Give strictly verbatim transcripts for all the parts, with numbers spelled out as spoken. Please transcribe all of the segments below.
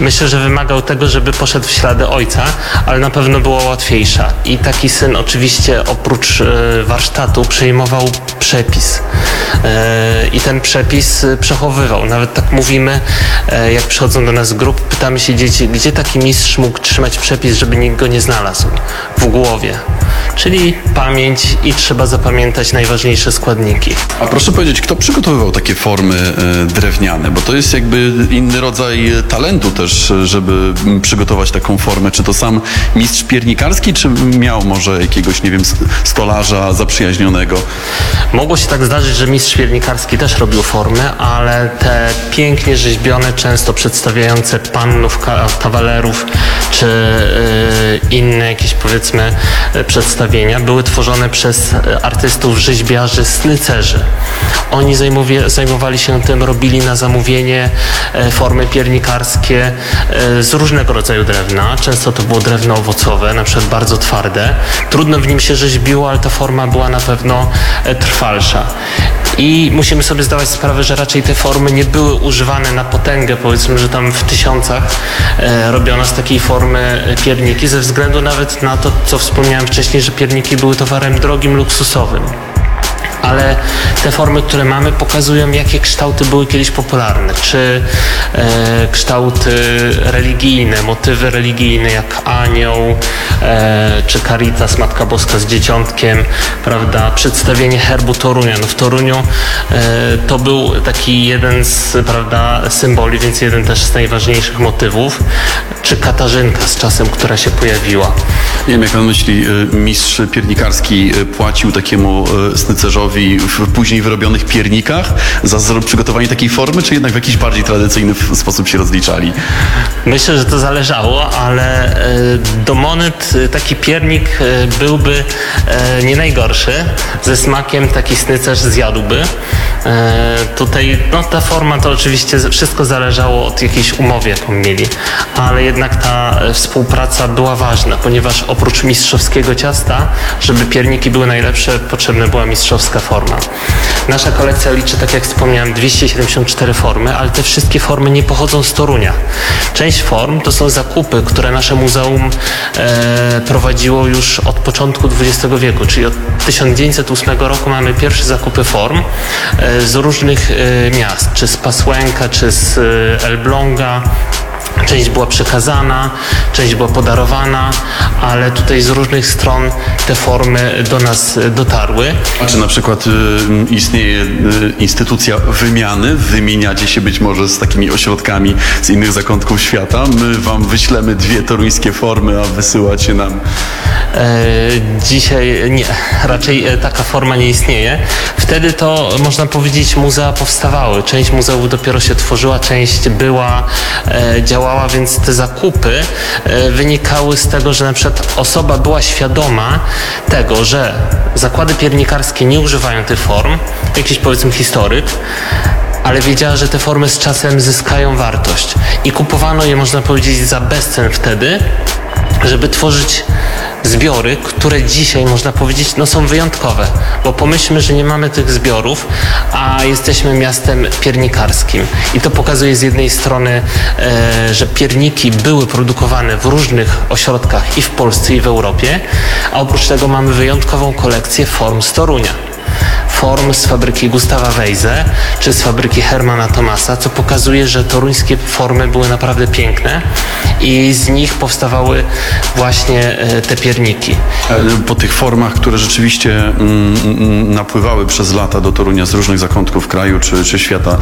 Myślę, że wymagał tego, żeby poszedł w ślady ojca, ale na pewno była łatwiejsza. I taki syn oczywiście oprócz e, warsztatu przejmował przepis. E, I ten przepis przechowywał. Nawet tak mówimy, e, jak przychodzą do nas grup, pytamy się dzieci, gdzie taki mistrz mógł trzymać przepis, żeby nikt go nie znalazł? W głowie. Czyli pamięć i trzeba zapamiętać najważniejsze składniki. A proszę powiedzieć, kto przygotowywał takie formy e, drewniane? Bo to jest jakby inny rodzaj talentu też, żeby przygotować taką formę. Czy to sam mistrz piernikarski, czy miał może jakiegoś, nie wiem, stolarza zaprzyjaźnionego? Mogło się tak zdarzyć, że mistrz piernikarski też robił formy, ale te pięknie rzeźbione, często przedstawiające pannów, kawalerów, czy yy, inne jakieś, powiedzmy, przedstawienia były tworzone przez artystów, rzeźbiarzy, snycerzy. Oni zajmowie, zajmowali się tym, robili na zamówienie e, formy piernikarskie e, z różnego rodzaju drewna. Często to było drewno owocowe, na przykład bardzo twarde. Trudno w nim się rzeźbiło, ale ta forma była na pewno e, trwalsza. I musimy sobie zdawać sprawę, że raczej te formy nie były używane na potęgę, powiedzmy, że tam w tysiącach e, robiono z takiej formy pierniki, ze względu nawet na to, co wspomniałem wcześniej, że pierniki były towarem drogim, luksusowym. Ale te formy, które mamy, pokazują, jakie kształty były kiedyś popularne. Czy e, kształty religijne, motywy religijne, jak anioł, e, czy Caritas, Matka Boska z Dzieciątkiem, prawda? Przedstawienie herbu Torunia. No w Toruniu e, to był taki jeden z, prawda, symboli, więc jeden też z najważniejszych motywów. Czy Katarzynka z czasem, która się pojawiła. Nie wiem, jak pan myśli, mistrz piernikarski płacił takiemu snycerzowi w później wyrobionych piernikach za przygotowanie takiej formy, czy jednak w jakiś bardziej tradycyjny sposób się rozliczali? Myślę, że to zależało, ale do monet taki piernik byłby nie najgorszy. Ze smakiem taki snycerz zjadłby. Tutaj no, ta forma to oczywiście wszystko zależało od jakiejś umowy, jaką mieli, ale jednak ta współpraca była ważna, ponieważ oprócz mistrzowskiego ciasta, żeby pierniki były najlepsze, potrzebna była mistrzowska forma. Nasza kolekcja liczy, tak jak wspomniałem, dwieście siedemdziesiąt cztery formy, ale te wszystkie formy nie pochodzą z Torunia. Część form to są zakupy, które nasze muzeum e, prowadziło już od początku dwudziestego wieku, czyli od tysiąc dziewięćset ósmego roku mamy pierwsze zakupy form e, z różnych e, miast, czy z Pasłęka, czy z e, Elbląga. Część była przekazana, część była podarowana, ale tutaj z różnych stron te formy do nas dotarły. A czy na przykład y, istnieje y, instytucja wymiany? Wymieniacie się być może z takimi ośrodkami z innych zakątków świata? My wam wyślemy dwie toruńskie formy, a wysyłacie nam... E, dzisiaj nie, raczej taka forma nie istnieje. Wtedy to, można powiedzieć, muzea powstawały. Część muzeów dopiero się tworzyła, część była, e, działała, więc te zakupy e, wynikały z tego, że na przykład osoba była świadoma tego, że zakłady piernikarskie nie używają tych form, jakiś, powiedzmy, historyk, ale wiedziała, że te formy z czasem zyskają wartość. I kupowano je, można powiedzieć, za bezcen wtedy, żeby tworzyć zbiory, które dzisiaj, można powiedzieć, no są wyjątkowe, bo pomyślmy, że nie mamy tych zbiorów, a jesteśmy miastem piernikarskim. I to pokazuje z jednej strony, e, że pierniki były produkowane w różnych ośrodkach i w Polsce, i w Europie, a oprócz tego mamy wyjątkową kolekcję form z Torunia. Form z fabryki Gustawa Wejze, czy z fabryki Hermana Thomasa, co pokazuje, że toruńskie formy były naprawdę piękne i z nich powstawały właśnie te pierniki. Po tych formach, które rzeczywiście mm, napływały przez lata do Torunia z różnych zakątków kraju czy, czy świata,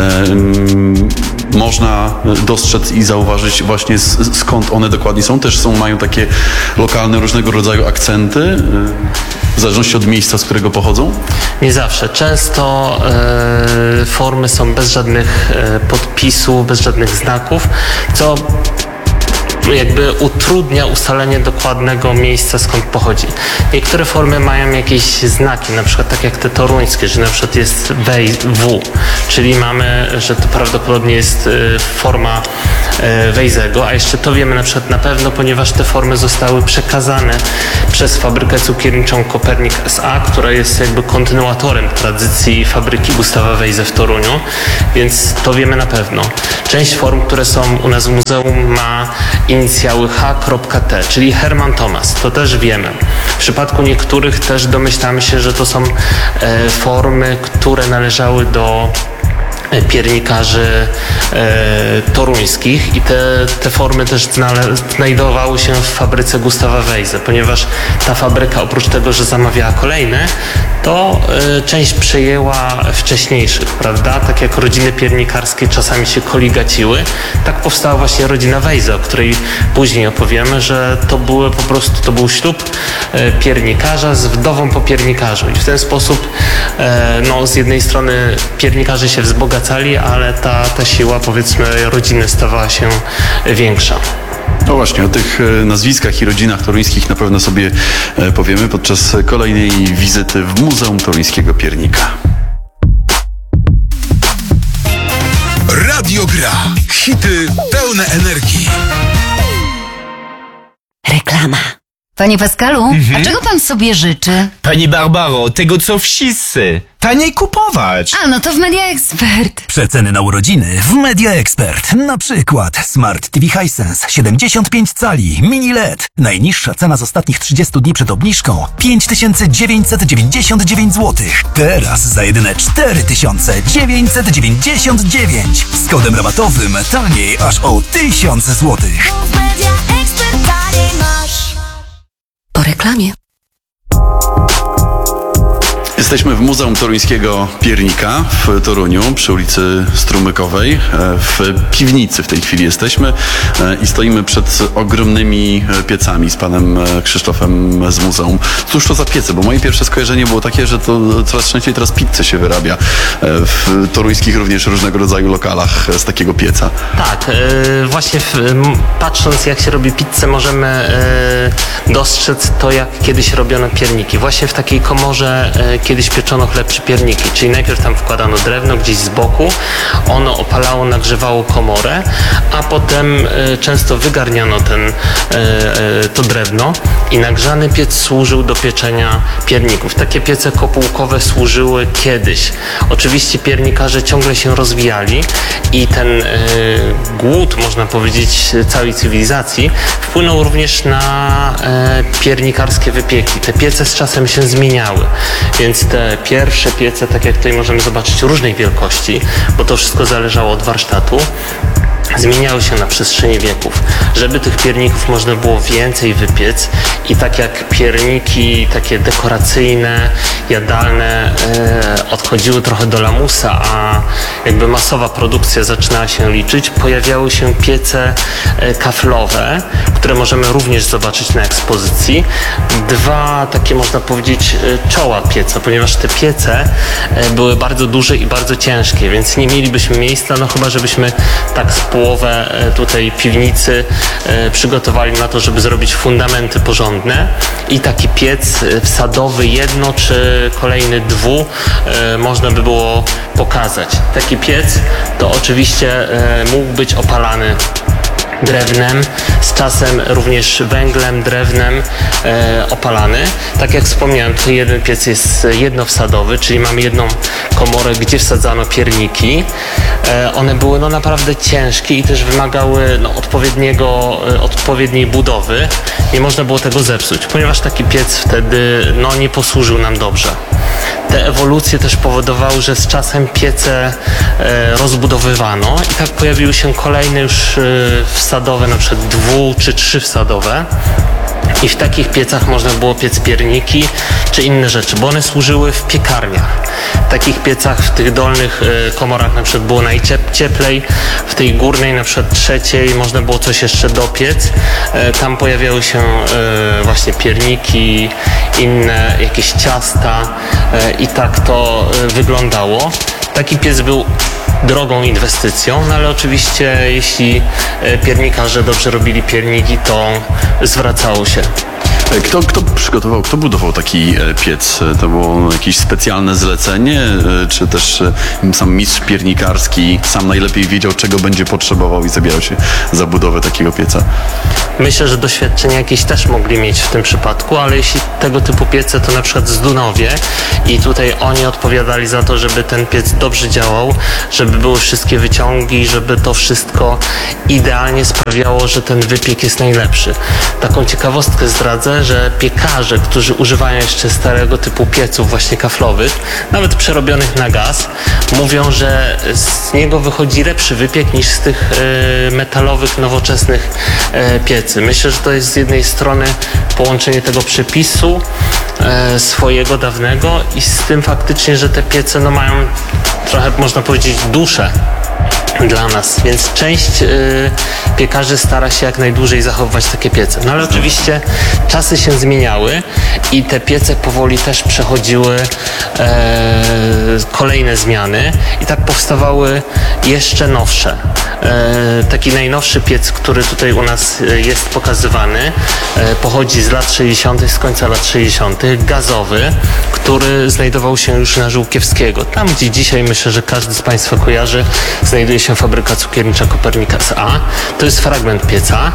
mm, można dostrzec i zauważyć właśnie skąd one dokładnie są. Też są, mają takie lokalne różnego rodzaju akcenty, w zależności od miejsca, z którego pochodzą? Nie zawsze. Często e, formy są bez żadnych e, podpisów, bez żadnych znaków, co jakby utrudnia ustalenie dokładnego miejsca, skąd pochodzi. Niektóre formy mają jakieś znaki, na przykład tak jak te toruńskie, że na przykład jest W, czyli mamy, że to prawdopodobnie jest forma Weizego, a jeszcze to wiemy na przykład na pewno, ponieważ te formy zostały przekazane przez fabrykę cukierniczą Kopernik S A, która jest jakby kontynuatorem tradycji fabryki Gustawa Wejzy w Toruniu, więc to wiemy na pewno. Część form, które są u nas w muzeum, ma inicjały H T, czyli Herman Thomas, to też wiemy. W przypadku niektórych też domyślamy się, że to są e, formy, które należały do piernikarzy e, toruńskich i te, te formy też znajdowały się w fabryce Gustawa Wejzy, ponieważ ta fabryka oprócz tego, że zamawiała kolejne, to e, część przejęła wcześniejszych, prawda? Tak jak rodziny piernikarskie czasami się koligaciły, tak powstała właśnie rodzina Wejzy, o której później opowiemy, że to były po prostu, to był ślub e, piernikarza z wdową po piernikarzu i w ten sposób e, no, z jednej strony piernikarze się wzbogacali, ale ta, ta siła, powiedzmy, rodziny stawała się większa. No właśnie, o tych nazwiskach i rodzinach toruńskich na pewno sobie powiemy podczas kolejnej wizyty w Muzeum Toruńskiego Piernika. Radio Gra. Hity pełne energii. Reklama. Panie Pascalu, Mhm. a czego pan sobie życzy? Pani Barbaro, tego co wszyscy. Taniej kupować. A, no to w Media Expert. Przeceny na urodziny w Media Expert. Na przykład Smart T V Hisense siedemdziesiąt pięć cali Mini L E D. Najniższa cena z ostatnich trzydziestu dni przed obniżką pięć tysięcy dziewięćset dziewięćdziesiąt dziewięć złotych. Teraz za jedyne cztery tysiące dziewięćset dziewięćdziesiąt dziewięć. Z kodem rabatowym taniej aż o tysiąc złotych. Po reklamie. Jesteśmy w Muzeum Toruńskiego Piernika w Toruniu przy ulicy Strumykowej. W piwnicy w tej chwili jesteśmy i stoimy przed ogromnymi piecami z panem Krzysztofem z muzeum. Cóż to za piece? Bo moje pierwsze skojarzenie było takie, że to coraz częściej teraz pizzę się wyrabia w toruńskich również różnego rodzaju lokalach z takiego pieca. Tak, e, właśnie w, m, patrząc jak się robi pizzę, możemy e, dostrzec to, jak kiedyś robiono pierniki. Właśnie w takiej komorze e, kiedyś pieczono chleb czy pierniki, czyli najpierw tam wkładano drewno gdzieś z boku, ono opalało, nagrzewało komorę, a potem e, często wygarniano ten, e, e, to drewno i nagrzany piec służył do pieczenia pierników. Takie piece kopułkowe służyły kiedyś. Oczywiście piernikarze ciągle się rozwijali i ten e, głód, można powiedzieć, całej cywilizacji wpłynął również na e, piernikarskie wypieki. Te piece z czasem się zmieniały, więc te pierwsze piece, tak jak tutaj możemy zobaczyć, różnej wielkości, bo to wszystko zależało od warsztatu, zmieniały się na przestrzeni wieków, żeby tych pierników można było więcej wypiec i tak jak pierniki takie dekoracyjne, jadalne e, odchodziły trochę do lamusa, a jakby masowa produkcja zaczynała się liczyć, pojawiały się piece e, kaflowe, które możemy również zobaczyć na ekspozycji. Dwa takie, można powiedzieć, e, czoła pieca, ponieważ te piece e, były bardzo duże i bardzo ciężkie, więc nie mielibyśmy miejsca, no chyba żebyśmy tak z połowę tutaj piwnicy e, przygotowali na to, żeby zrobić fundamenty porządne i taki piec wsadowy jedno czy kolejny dwu e, można by było pokazać. Taki piec to oczywiście e, mógł być opalany drewnem, z czasem również węglem, drewnem e, opalany. Tak jak wspomniałem, tutaj jeden piec jest jednowsadowy, czyli mamy jedną komorę, gdzie wsadzano pierniki. E, one były no, naprawdę ciężkie i też wymagały no, odpowiedniego, e, odpowiedniej budowy. Nie można było tego zepsuć, ponieważ taki piec wtedy no, nie posłużył nam dobrze. Te ewolucje też powodowały, że z czasem piece e, rozbudowywano i tak pojawiły się kolejne już e, wsadowe, na przykład dwu czy trzy wsadowe. I w takich piecach można było piec pierniki czy inne rzeczy, bo one służyły w piekarniach. W takich piecach w tych dolnych e, komorach na przykład było najcieplej, w tej górnej na przykład trzeciej można było coś jeszcze dopiec. E, tam pojawiały się e, właśnie pierniki, inne jakieś ciasta e, i tak to e, wyglądało. Taki piec był drogą inwestycją, no ale oczywiście jeśli piernikarze dobrze robili pierniki, to zwracało się. Kto, kto przygotował, kto budował taki e, piec? To było jakieś specjalne zlecenie, e, czy też e, sam mistrz piernikarski sam najlepiej wiedział, czego będzie potrzebował i zabierał się za budowę takiego pieca? Myślę, że doświadczenia jakieś też mogli mieć w tym przypadku, ale jeśli tego typu piece, to na przykład z Dunowie i tutaj oni odpowiadali za to, żeby ten piec dobrze działał, żeby były wszystkie wyciągi, żeby to wszystko idealnie sprawiało, że ten wypiek jest najlepszy. Taką ciekawostkę zdradzę, że piekarze, którzy używają jeszcze starego typu pieców właśnie kaflowych, nawet przerobionych na gaz, mówią, że z niego wychodzi lepszy wypiek niż z tych e, metalowych, nowoczesnych e, piecy. Myślę, że to jest z jednej strony połączenie tego przepisu e, swojego dawnego i z tym faktycznie, że te piece no, mają trochę, można powiedzieć, duszę dla nas, więc część y, piekarzy stara się jak najdłużej zachowywać takie piece. No ale oczywiście czasy się zmieniały i te piece powoli też przechodziły e, kolejne zmiany i tak powstawały jeszcze nowsze. E, taki najnowszy piec, który tutaj u nas jest pokazywany, e, pochodzi z lat sześćdziesiątych, z końca lat sześćdziesiątych, gazowy, który znajdował się już na Żółkiewskiego. Tam, gdzie dzisiaj myślę, że każdy z Państwa kojarzy, znajduje się fabryka cukiernicza Kopernika S A. To jest fragment pieca,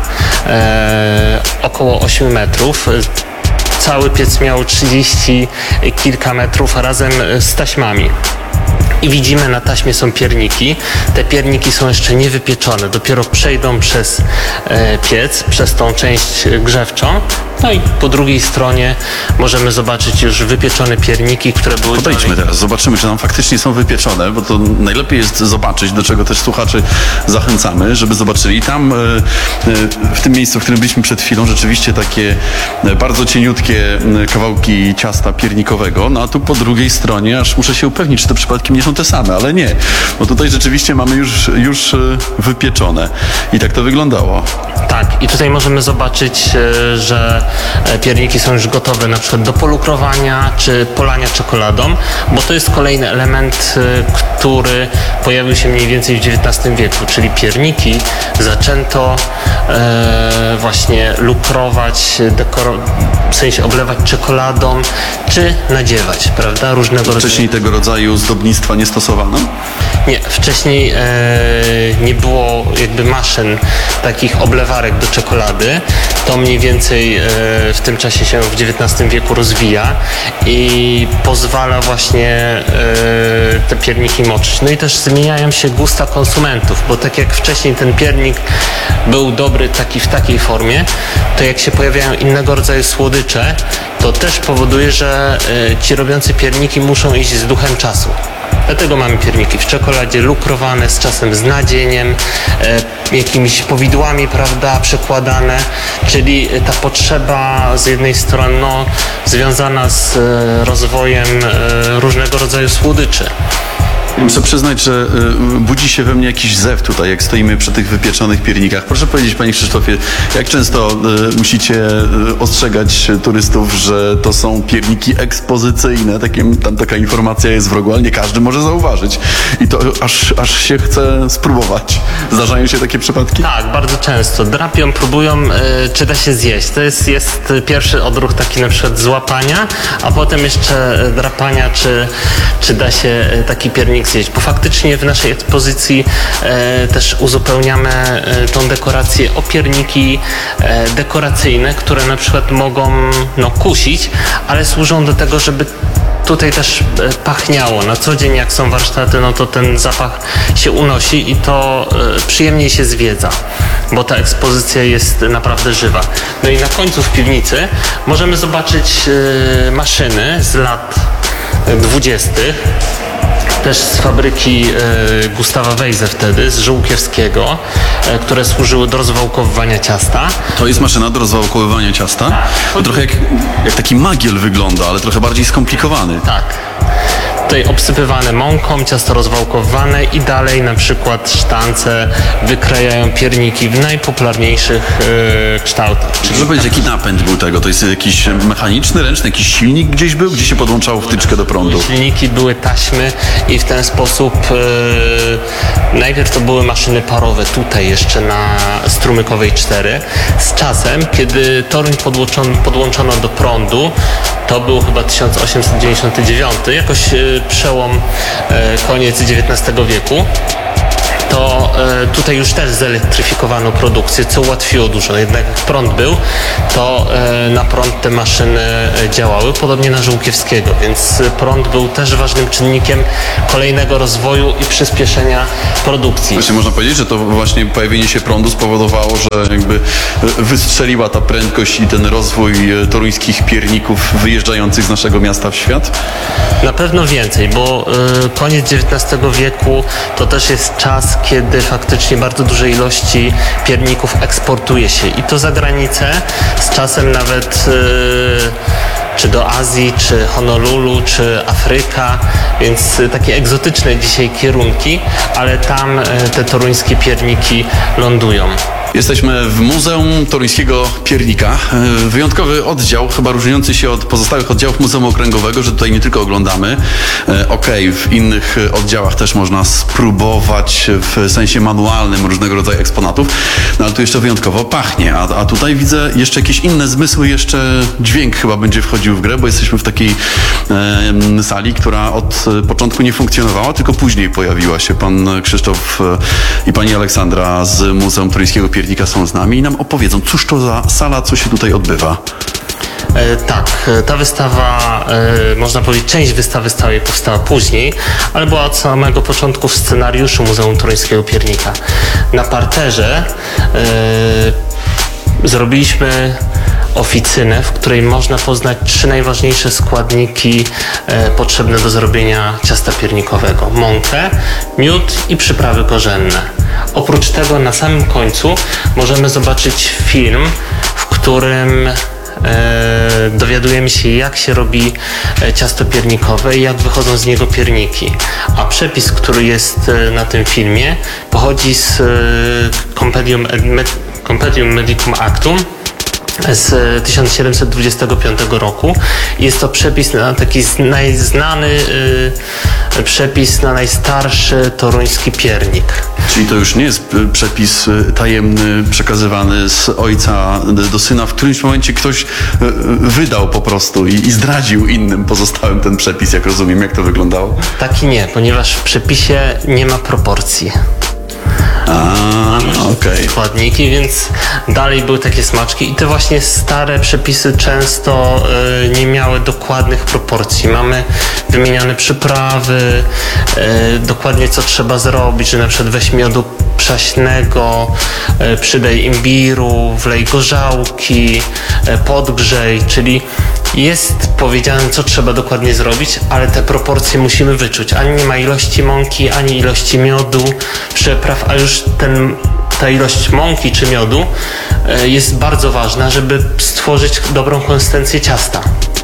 e, około ośmiu metrów. Cały piec miał trzydzieści kilka metrów razem z taśmami. I widzimy, na taśmie są pierniki. Te pierniki są jeszcze nie wypieczone. Dopiero przejdą przez e, piec, przez tą część grzewczą. No i po drugiej stronie możemy zobaczyć już wypieczone pierniki, które były... Podejdźmy teraz, zobaczymy, czy nam faktycznie są wypieczone, bo to najlepiej jest zobaczyć, do czego też słuchaczy zachęcamy, żeby zobaczyli. Tam e, e, w tym miejscu, w którym byliśmy przed chwilą, rzeczywiście takie e, bardzo cieniutkie e, kawałki ciasta piernikowego, no a tu po drugiej stronie, aż muszę się upewnić, czy to przypadkiem nie są te same, ale nie, bo tutaj rzeczywiście mamy już, już e, wypieczone i tak to wyglądało. Tak, i tutaj możemy zobaczyć, e, że pierniki są już gotowe na przykład do polukrowania czy polania czekoladą, bo to jest kolejny element, który pojawił się mniej więcej w dziewiętnastym wieku, czyli pierniki zaczęto e, właśnie lukrować, dekoro- w sensie oblewać czekoladą czy nadziewać, prawda? Różnego rodzaju. Wcześniej tego rodzaju zdobnictwa nie stosowano? Nie, wcześniej e, nie było jakby maszyn takich oblewarek do czekolady. To mniej więcej e, w tym czasie się w dziewiętnastym wieku rozwija i pozwala właśnie e, te pierniki moczyć. No i też zmieniają się gusta konsumentów, bo tak jak wcześniej ten piernik był dobry taki w takiej formie, to jak się pojawiają innego rodzaju słodycze, to też powoduje, że e, ci robiący pierniki muszą iść z duchem czasu. Dlatego mamy pierniki w czekoladzie, lukrowane, z czasem z nadzieniem, e, jakimiś powidłami, prawda, przekładane, czyli ta potrzeba z jednej strony no, związana z e, rozwojem e, różnego rodzaju słodyczy. Muszę przyznać, że y, budzi się we mnie jakiś zew tutaj, jak stoimy przy tych wypieczonych piernikach. Proszę powiedzieć, Panie Krzysztofie, jak często y, musicie y, ostrzegać turystów, że to są pierniki ekspozycyjne? Takim, tam taka informacja jest w rogu, ale nie każdy może zauważyć. I to aż, aż się chce spróbować. Zdarzają się takie przypadki? Tak, bardzo często. Drapią, próbują, y, czy da się zjeść. To jest, jest pierwszy odruch taki na przykład złapania, a potem jeszcze drapania, czy, czy da się taki piernik zjeść, bo faktycznie w naszej ekspozycji e, też uzupełniamy e, tą dekorację o pierniki e, dekoracyjne, które na przykład mogą no, kusić, ale służą do tego, żeby tutaj też e, pachniało. Na co dzień jak są warsztaty, no to ten zapach się unosi i to e, przyjemniej się zwiedza, bo ta ekspozycja jest naprawdę żywa. No i na końcu w piwnicy możemy zobaczyć e, maszyny z lat dwudziestych. Też z fabryki e, Gustawa Wejze wtedy, z Żółkiewskiego, e, które służyły do rozwałkowywania ciasta. To jest maszyna do rozwałkowywania ciasta? To trochę jak, jak taki magiel wygląda, ale trochę bardziej skomplikowany. Tak. Tutaj obsypywane mąką, ciasto rozwałkowane i dalej na przykład sztance wykrajają pierniki w najpopularniejszych e, kształtach. Czyli Proszę powiedzieć, jaki napęd był tego? To jest jakiś mechaniczny, ręczny, jakiś silnik gdzieś był? Gdzie się podłączało wtyczkę do prądu? silniki, były taśmy i w ten sposób e, najpierw to były maszyny parowe tutaj jeszcze na strumieniu strumykowej cztery. Z czasem, kiedy Toruń podłączono, podłączono do prądu, to był chyba tysiąc osiemset dziewięćdziesiąty dziewiąty, jakoś y, przełom y, koniec dziewiętnastego wieku. To e, tutaj już też zelektryfikowano produkcję, co ułatwiło dużo. Jednak jak prąd był, to e, na prąd te maszyny e, działały, podobnie na Żółkiewskiego, więc prąd był też ważnym czynnikiem kolejnego rozwoju i przyspieszenia produkcji. Właśnie można powiedzieć, że to właśnie pojawienie się prądu spowodowało, że jakby wystrzeliła ta prędkość i ten rozwój toruńskich pierników wyjeżdżających z naszego miasta w świat? Na pewno więcej, bo y, koniec dziewiętnastego wieku to też jest czas, kiedy faktycznie bardzo duże ilości pierników eksportuje się i to za granicę, z czasem nawet y, czy do Azji, czy Honolulu, czy Afryka, więc y, takie egzotyczne dzisiaj kierunki, ale tam y, te toruńskie pierniki lądują. Jesteśmy w Muzeum Toruńskiego Piernika. Wyjątkowy oddział, chyba różniący się od pozostałych oddziałów Muzeum Okręgowego, że tutaj nie tylko oglądamy. Okej, okay, w innych oddziałach też można spróbować w sensie manualnym różnego rodzaju eksponatów, no ale tu jeszcze wyjątkowo pachnie. A, a tutaj widzę jeszcze jakieś inne zmysły, jeszcze dźwięk chyba będzie wchodził w grę, bo jesteśmy w takiej e, sali, która od początku nie funkcjonowała, tylko później pojawiła się. Pan Krzysztof i pani Aleksandra z Muzeum Toruńskiego Piernika są z nami i nam opowiedzą, cóż to za sala, co się tutaj odbywa. E, tak, ta wystawa, e, można powiedzieć, część wystawy stałej powstała później, ale była od samego początku w scenariuszu Muzeum Toruńskiego Piernika. Na parterze e, zrobiliśmy oficynę, w której można poznać trzy najważniejsze składniki e, potrzebne do zrobienia ciasta piernikowego. Mąkę, miód i przyprawy korzenne. Oprócz tego na samym końcu możemy zobaczyć film, w którym e, dowiadujemy się, jak się robi ciasto piernikowe i jak wychodzą z niego pierniki. A przepis, który jest na tym filmie, pochodzi z e, Compendium, Med, Compendium Medicum Actum z tysiąc siedemset dwudziestego piątego roku. Jest to przepis na taki najznany y, przepis na najstarszy toruński piernik. Czyli to już nie jest przepis tajemny przekazywany z ojca do syna, w którymś momencie ktoś wydał po prostu i, i zdradził innym pozostałym ten przepis, jak rozumiem. Jak to wyglądało? Tak i nie, ponieważ w przepisie nie ma proporcji. A, okej. Okay. Składniki, więc dalej były takie smaczki i te właśnie stare przepisy często y, nie miały dokładnych proporcji. Mamy wymieniane przyprawy, y, dokładnie co trzeba zrobić, że na przykład weź miodu przaśnego, y, przydaj imbiru, wlej gorzałki, y, podgrzej, czyli jest powiedziane, co trzeba dokładnie zrobić, ale te proporcje musimy wyczuć. Ani nie ma ilości mąki, ani ilości miodu, przypraw, a już ten, ta ilość mąki czy miodu jest bardzo ważna, żeby stworzyć dobrą konsystencję ciasta.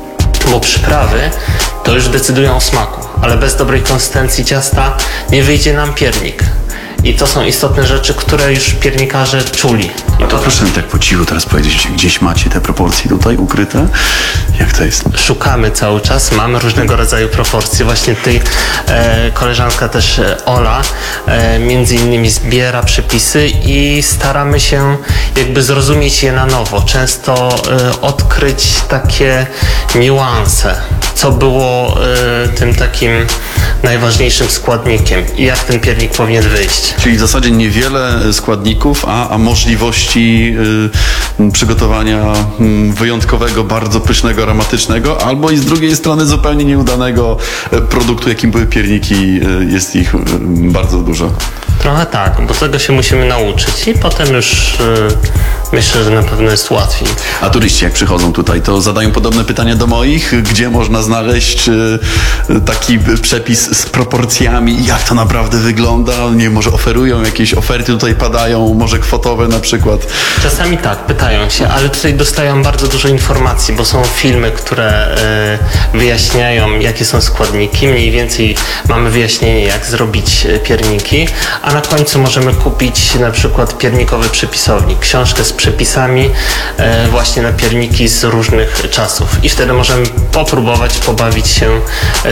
Bo przyprawy to już decydują o smaku, ale bez dobrej konsystencji ciasta nie wyjdzie nam piernik. I to są istotne rzeczy, które już piernikarze czuli. A to proszę mi tak po cichu teraz powiedzieć, gdzieś macie te proporcje tutaj ukryte? Jak to jest? Szukamy cały czas, mamy różnego rodzaju proporcje. Właśnie tutaj e, koleżanka też e, Ola e, między innymi zbiera przepisy i staramy się jakby zrozumieć je na nowo. Często e, odkryć takie niuanse, co było e, tym takim najważniejszym składnikiem i jak ten piernik powinien wyjść. Czyli w zasadzie niewiele składników, a, a możliwości y, przygotowania y, wyjątkowego, bardzo pysznego, aromatycznego, albo i z drugiej strony zupełnie nieudanego produktu, jakim były pierniki, y, jest ich y, bardzo dużo. Trochę tak, bo tego się musimy nauczyć i potem już y, myślę, że na pewno jest łatwiej. A turyści jak przychodzą tutaj, to zadają podobne pytania do moich, gdzie można znaleźć y, taki przepis z proporcjami, jak to naprawdę wygląda, nie może oferują jakieś oferty, tutaj padają, może kwotowe na przykład. Czasami tak, pytają się, ale tutaj dostają bardzo dużo informacji, bo są filmy, które y, wyjaśniają, jakie są składniki, mniej więcej mamy wyjaśnienie, jak zrobić pierniki, a na końcu możemy kupić na przykład piernikowy przepisownik, książkę z przepisami e, właśnie na pierniki z różnych czasów i wtedy możemy popróbować, pobawić się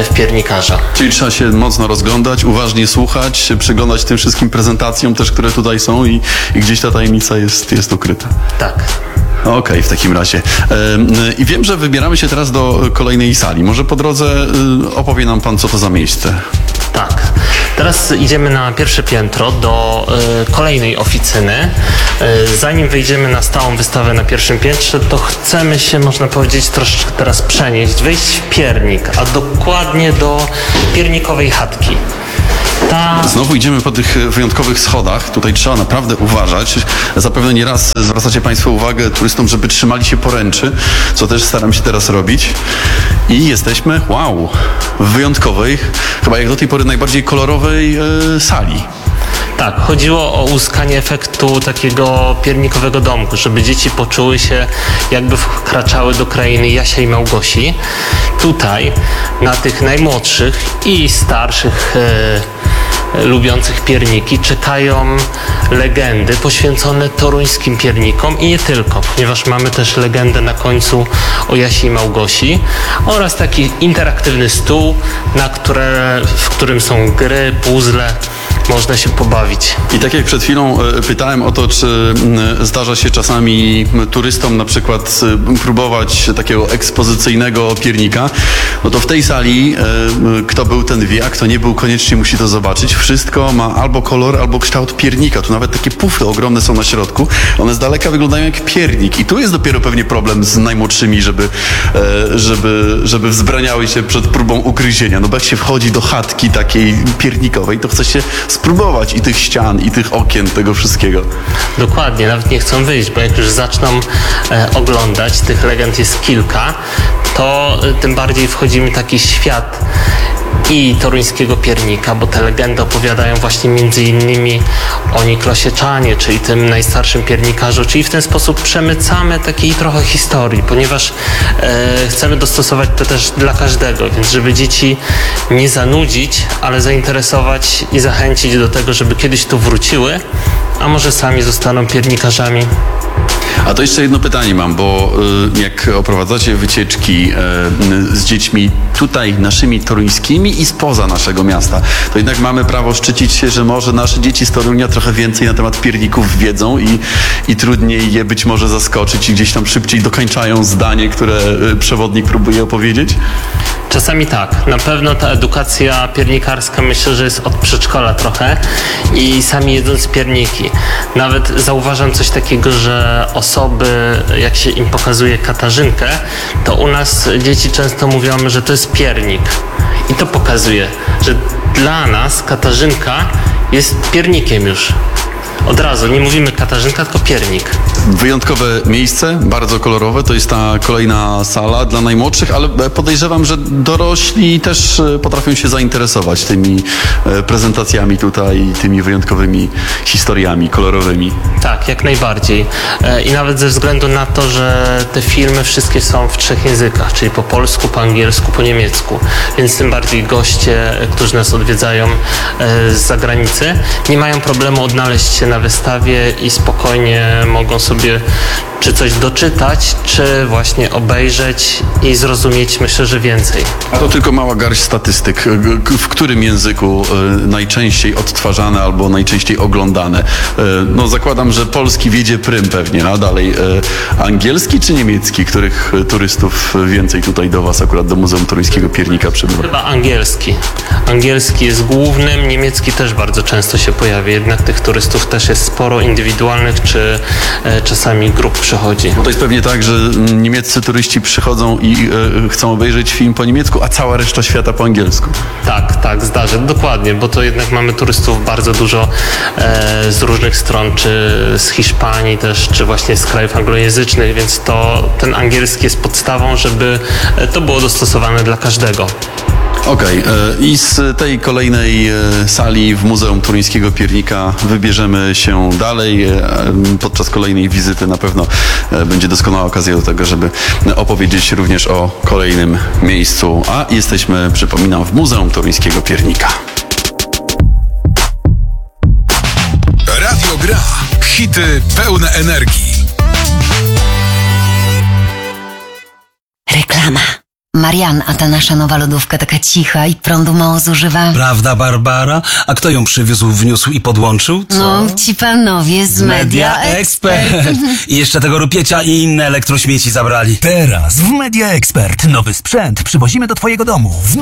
w piernikarza. Czyli trzeba się mocno rozglądać, uważnie słuchać, przyglądać tym wszystkim prezentacjom też, które tutaj są i, i gdzieś ta tajemnica jest, jest ukryta. Tak. Okej, w takim razie. Ym, I wiem, że wybieramy się teraz do kolejnej sali. Może po drodze y, opowie nam pan, co to za miejsce. Tak. Teraz idziemy na pierwsze piętro do y, kolejnej oficyny. Y, zanim wejdziemy na stałą wystawę na pierwszym piętrze, to chcemy się, można powiedzieć, troszeczkę teraz przenieść, wejść w piernik, a dokładnie do piernikowej chatki. Ta... Znowu idziemy po tych wyjątkowych schodach. Tutaj trzeba naprawdę uważać. Zapewne nieraz zwracacie państwo uwagę turystom, żeby trzymali się poręczy, co też staram się teraz robić. I jesteśmy, wow, w wyjątkowej, chyba jak do tej pory najbardziej kolorowej e, sali. Tak, chodziło o uzyskanie efektu takiego piernikowego domku, żeby dzieci poczuły się, jakby wkraczały do krainy Jasia i Małgosi. Tutaj na tych najmłodszych i starszych e, lubiących pierniki czekają legendy poświęcone toruńskim piernikom i nie tylko, ponieważ mamy też legendę na końcu o Jasi i Małgosi oraz taki interaktywny stół, na które, w którym są gry, puzzle. Można się pobawić. I tak jak przed chwilą e, pytałem o to, czy m, zdarza się czasami m, turystom na przykład m, próbować takiego ekspozycyjnego piernika, no to w tej sali e, m, kto był, ten wie, a kto nie był, koniecznie musi to zobaczyć. Wszystko ma albo kolor, albo kształt piernika. Tu nawet takie pufy ogromne są na środku. One z daleka wyglądają jak piernik. I tu jest dopiero pewnie problem z najmłodszymi, żeby, e, żeby, żeby wzbraniały się przed próbą ugryzienia. No bo jak się wchodzi do chatki takiej piernikowej, to chce się spróbować i tych ścian, i tych okien, tego wszystkiego. Dokładnie, nawet nie chcą wyjść, bo jak już zaczną e, oglądać, tych legend jest kilka, to e, tym bardziej wchodzimy w taki świat i toruńskiego piernika, bo te legendy opowiadają właśnie między innymi o Niklosie Czanie, czyli tym najstarszym piernikarzu, czyli w ten sposób przemycamy takiej trochę historii, ponieważ e, chcemy dostosować to też dla każdego, więc żeby dzieci nie zanudzić, ale zainteresować i zachęcić do tego, żeby kiedyś tu wróciły, a może sami zostaną piernikarzami. A to jeszcze jedno pytanie mam, bo y, jak oprowadzacie wycieczki y, z dziećmi tutaj naszymi toruńskimi i spoza naszego miasta, to jednak mamy prawo szczycić się, że może nasze dzieci z Torunia trochę więcej na temat pierników wiedzą i, i trudniej je być może zaskoczyć i gdzieś tam szybciej dokończają zdanie, które y, przewodnik próbuje opowiedzieć? Czasami tak. Na pewno ta edukacja piernikarska myślę, że jest od przedszkola trochę i sami jedząc pierniki. Nawet zauważam coś takiego, że osoby, jak się im pokazuje katarzynkę, to u nas dzieci często mówią, że to jest piernik. I to pokazuje, że dla nas katarzynka jest piernikiem już. Od razu, nie mówimy katarzynka, tylko piernik. Wyjątkowe miejsce, bardzo kolorowe, to jest ta kolejna sala dla najmłodszych, ale podejrzewam, że dorośli też potrafią się zainteresować tymi prezentacjami tutaj, tymi wyjątkowymi historiami kolorowymi. Tak, jak najbardziej. I nawet ze względu na to, że te filmy wszystkie są w trzech językach, czyli po polsku, po angielsku, po niemiecku, więc tym bardziej goście, którzy nas odwiedzają z zagranicy, nie mają problemu odnaleźć się na wystawie i spokojnie mogą sobie czy coś doczytać, czy właśnie obejrzeć i zrozumieć, myślę, że więcej. A to tylko mała garść statystyk. W którym języku najczęściej odtwarzane albo najczęściej oglądane? No zakładam, że polski wiedzie prym pewnie, a dalej angielski czy niemiecki? Których turystów więcej tutaj do was, akurat do Muzeum Toruńskiego Piernika przybywa? Chyba angielski. Angielski jest głównym, niemiecki też bardzo często się pojawia, jednak tych turystów też jest sporo, indywidualnych czy e, czasami grup przychodzi. No to jest pewnie tak, że niemieccy turyści przychodzą i e, chcą obejrzeć film po niemiecku, a cała reszta świata po angielsku. Tak, tak, zdarza, dokładnie, bo to jednak mamy turystów bardzo dużo e, z różnych stron, czy z Hiszpanii też, czy właśnie z krajów anglojęzycznych, więc to ten angielski jest podstawą, żeby to było dostosowane dla każdego. Okej, okay, i z tej kolejnej sali w Muzeum Toruńskiego Piernika wybierzemy się dalej. Podczas kolejnej wizyty na pewno będzie doskonała okazja do tego, żeby opowiedzieć również o kolejnym miejscu. A jesteśmy, przypominam, w Muzeum Toruńskiego Piernika. Radio Gra. Hity pełne energii. Reklama. Marian, a ta nasza nowa lodówka taka cicha i prądu mało zużywa. Prawda, Barbara? A kto ją przywiózł, wniósł i podłączył? Co? No, ci panowie z Media Expert. I jeszcze tego rupiecia i inne elektrośmieci zabrali. Teraz w Media Expert nowy sprzęt przywozimy do twojego domu w